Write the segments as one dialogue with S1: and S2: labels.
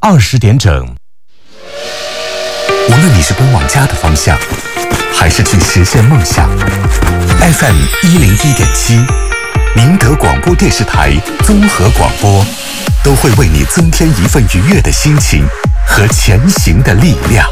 S1: 20点整。无论你是奔往家的方向，还是去实现梦想 ，FM 101.7，宁德广播电视台综合广播，都会为你增添一份愉悦的心情和前行的力量。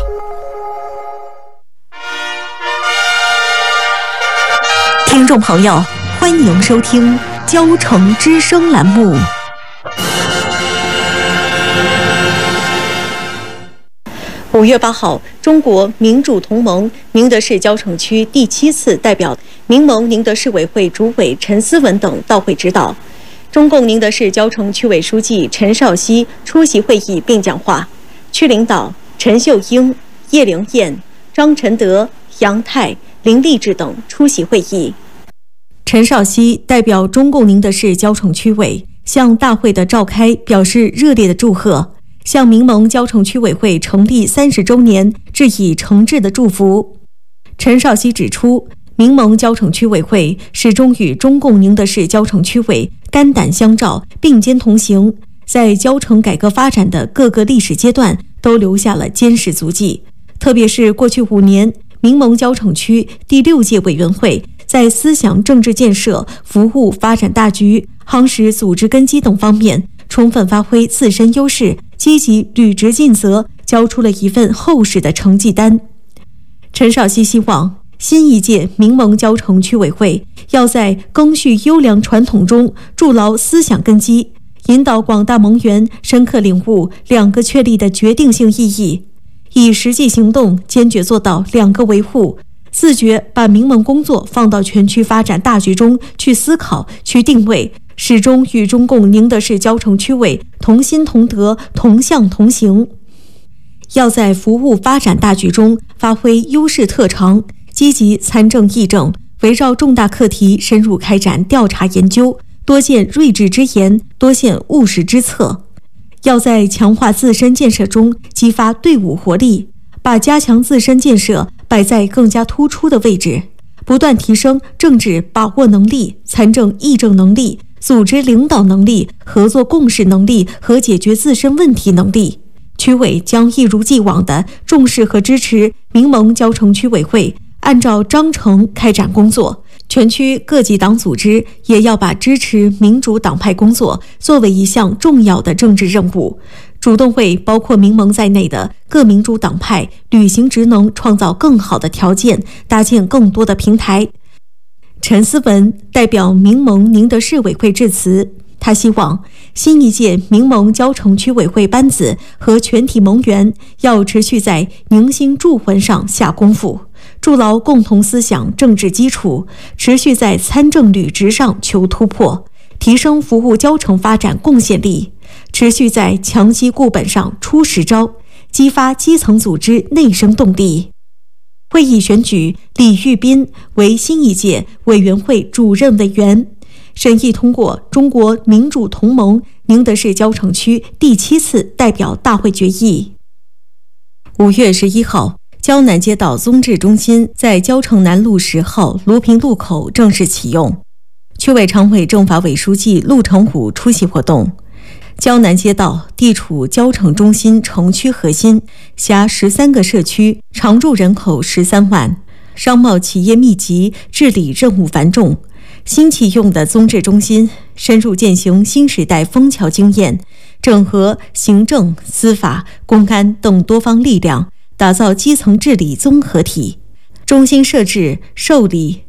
S2: 听众朋友，欢迎收听交城之声栏目。5月8号，中国民主同盟宁德市蕉城区第7次代表民盟宁德市委会主委陈思文等到会指导。中共宁德市蕉城区委书记陈少熙出席会议并讲话，区领导陈秀英、叶灵燕、张晨德、杨泰、林立志等出席会议。陈少熙代表中共宁德市蕉城区委向大会的召开表示热烈的祝贺，向民盟蕉城区委会成立30周年致以诚挚的祝福。陈少熙指出，民盟蕉城区委会始终与中共宁德市蕉城区委肝胆相照，并肩同行，在蕉城改革发展的各个历史阶段都留下了坚实足迹。特别是过去5年，民盟蕉城区第6届委员会在思想政治建设、服务发展大局、夯实组织根基等方面充分发挥自身优势，积极履职尽责，交出了一份厚实的成绩单。陈少熙希望新一届民盟蕉城区委会要在赓续优良传统中筑牢思想根基，引导广大盟员深刻领悟2个确立的决定性意义，以实际行动坚决做到2个维护，自觉把民盟工作放到全区发展大局中去思考、去定位，始终与中共宁德市蕉城区委同心同德、同向同行。要在服务发展大局中发挥优势特长，积极参政议政，围绕重大课题深入开展调查研究，多见睿智之言，多现务实之策。要在强化自身建设中激发队伍活力，把加强自身建设摆在更加突出的位置，不断提升政治把握能力、参政议政能力、组织领导能力、合作共识能力和解决自身问题能力。区委将一如既往地重视和支持民盟蕉城区委会按照章程开展工作，全区各级党组织也要把支持民主党派工作作为一项重要的政治任务，主动为包括民盟在内的各民主党派履行职能创造更好的条件，搭建更多的平台。陈思文代表民盟宁德市委会致辞，他希望新一届民盟蕉城区委会班子和全体盟员要持续在凝心铸魂上下功夫，筑牢共同思想政治基础，持续在参政履职上求突破，提升服务蕉城发展贡献力，持续在强基固本上出实招，激发基层组织内生动力。会议选举李玉斌为新一届委员会主任委员，审议通过中国民主同盟宁德市蕉城区第7次代表大会决议。5月11号，蕉南街道综治中心在蕉城南路10号卢平路口正式启用，区委常委政法委书记陆成武出席活动。蕉南街道地处蕉城中心城区核心，辖13个社区，常住人口13万，商贸企业密集，治理任务繁重。新启用的综治中心深入践行新时代枫桥经验，整合行政、司法、公安等多方力量，打造基层治理综合体。中心设置受理、